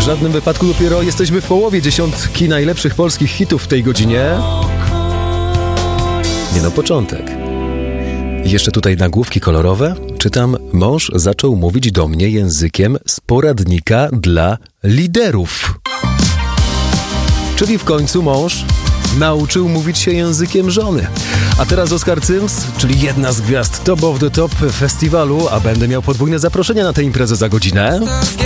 W żadnym wypadku dopiero jesteśmy w połowie dziesiątki najlepszych polskich hitów w tej godzinie. Nie no, początek. Jeszcze tutaj nagłówki kolorowe. Czytam, mąż zaczął mówić do mnie językiem z poradnika dla liderów. Czyli w końcu mąż nauczył mówić się językiem żony. A teraz Oskar Cyms, czyli jedna z gwiazd Top of the Top festiwalu, a będę miał podwójne zaproszenia na tę imprezę za godzinę.